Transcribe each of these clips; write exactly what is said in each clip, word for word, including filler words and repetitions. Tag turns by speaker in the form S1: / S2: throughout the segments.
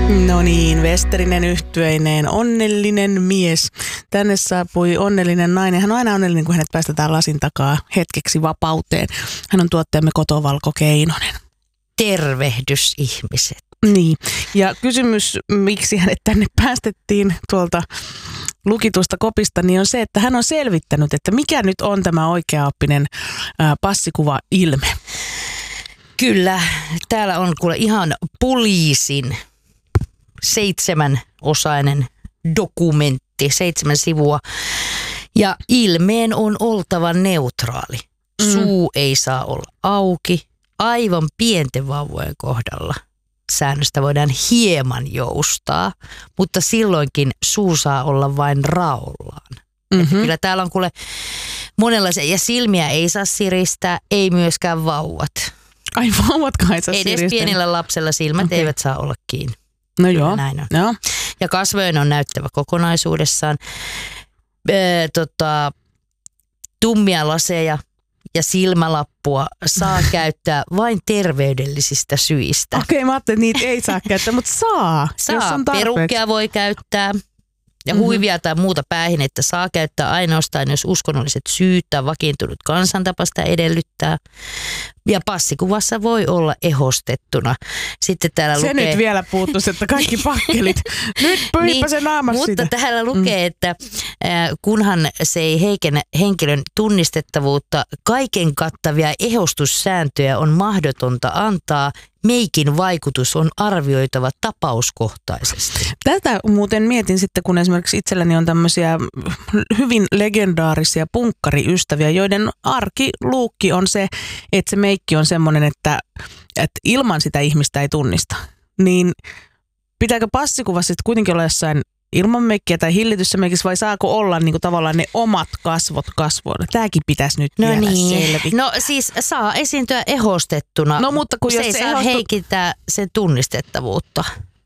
S1: No niin, Westerinen yhtyeineen onnellinen mies. Tänne saapui onnellinen nainen. Hän on aina onnellinen, kun hänet päästetään lasin takaa hetkeksi vapauteen. Hän on tuottajamme Kotovalko Keinonen.
S2: Tervehdys ihmiset.
S1: Niin, ja kysymys, miksi hänet tänne päästettiin tuolta lukitusta kopista, niin on se, että hän on selvittänyt, että mikä nyt on tämä oikeaoppinen ää, passikuva-ilme.
S2: Kyllä, täällä on kuule ihan poliisin seitsemänosainen dokumentti, seitsemän sivua. Ja ilmeen on oltava neutraali. Mm. Suu ei saa olla auki. Aivan pienten vauvojen kohdalla säännöstä voidaan hieman joustaa, mutta silloinkin suu saa olla vain raollaan. Mm-hmm. Kyllä täällä on kuule monenlaisia, ja silmiä ei saa siristää, ei myöskään vauvat.
S1: Ai vauvatkaan ei saa
S2: Edes
S1: siristää.
S2: pienellä lapsella silmät okay. eivät saa olla kiinni.
S1: No joo.
S2: Näin on.
S1: Joo.
S2: Ja kasvojen on näyttävä kokonaisuudessaan. Ee, tota, tummia laseja ja silmälappua saa käyttää vain terveydellisistä syistä.
S1: Okei, okay, mä ajattelin, että niitä ei saa käyttää, mutta saa,
S2: saa
S1: jos on tarpeeksi.
S2: Perukkia voi käyttää ja
S1: Mm-hmm.
S2: huivia tai muuta päähinettä saa käyttää ainoastaan, jos uskonnolliset syyt tai vakiintunut kansantapa sitä edellyttää. Ja passikuvassa voi olla ehostettuna. Sitten täällä
S1: se
S2: lukee...
S1: nyt vielä puuttuisi, että kaikki pakkelit. Nyt pyyppä
S2: niin,
S1: se naamas
S2: mutta
S1: sitä.
S2: täällä lukee, että äh, kunhan se ei heikennä henkilön tunnistettavuutta, kaiken kattavia ehostussääntöjä on mahdotonta antaa. Meikin vaikutus on arvioitava tapauskohtaisesti.
S1: Tätä muuten mietin sitten, kun esimerkiksi itselläni on tämmöisiä hyvin legendaarisia punkkariystäviä, joiden arkiluukki on se, että se meikki on semmoinen, että, että ilman sitä ihmistä ei tunnista. Niin pitääkö passikuvassa sitten kuitenkin olla jossain ilman meikkiä tai hillityssä meikissä vai saako olla niin kuin tavallaan ne omat kasvot kasvoilla? Tämäkin pitäisi nyt
S2: no
S1: vielä
S2: niin.
S1: selvittää.
S2: No siis saa esiintyä ehostettuna,
S1: no, mutta kun
S2: se
S1: jos
S2: ei
S1: se
S2: saa
S1: ehostu...
S2: heikentää sen tunnistettavuutta.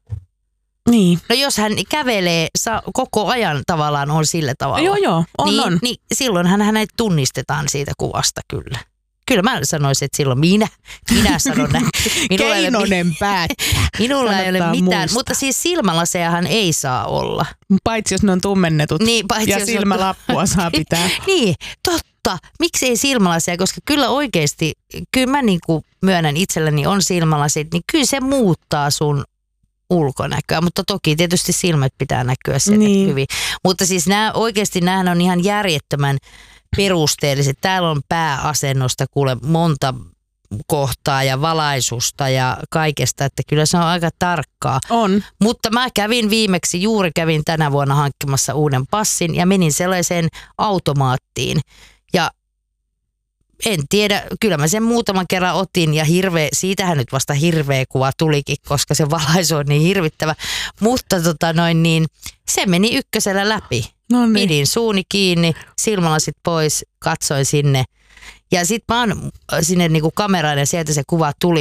S1: Niin.
S2: No jos hän kävelee saa, koko ajan tavallaan on sillä tavalla.
S1: Joo joo, on
S2: niin,
S1: on.
S2: Niin silloinhan hänet tunnistetaan siitä kuvasta kyllä. Kyllä mä sanoisin, että silloin minä, minä sanon näin. Minulla
S1: Keinonen päättää.
S2: Minulla ei ole mitään,
S1: muistaa.
S2: mutta siis silmälasejahan ei saa olla.
S1: Paitsi jos ne on tummennetut
S2: niin, paitsi
S1: ja
S2: jos
S1: silmälappua
S2: on...
S1: saa pitää.
S2: Niin, totta. Miksi ei silmälaseja? Koska kyllä oikeasti, kyllä mä niin kuin myönnän itselläni on silmälasit, niin kyllä se muuttaa sun ulkonäköä, mutta toki tietysti silmät pitää näkyä sen
S1: niin.
S2: hyvin. Mutta siis nämä, oikeasti nämä on ihan järjettömän perusteelliset. Täällä on pääasennosta kuule monta kohtaa ja valaisusta ja kaikesta, että kyllä se on aika tarkkaa.
S1: On.
S2: Mutta mä kävin viimeksi, juuri kävin tänä vuonna hankkimassa uuden passin ja menin sellaiseen automaattiin ja en tiedä, kyllä mä sen muutaman kerran otin ja hirveä, siitähän nyt vasta hirveä kuva tulikin, koska se valaisu on niin hirvittävä. Mutta tota noin niin, se meni ykkösellä läpi.
S1: No niin.
S2: Pidin suuni kiinni, silmälasit pois, katsoin sinne. Ja sit mä oon sinne niinku kameraan ja sieltä se kuva tuli.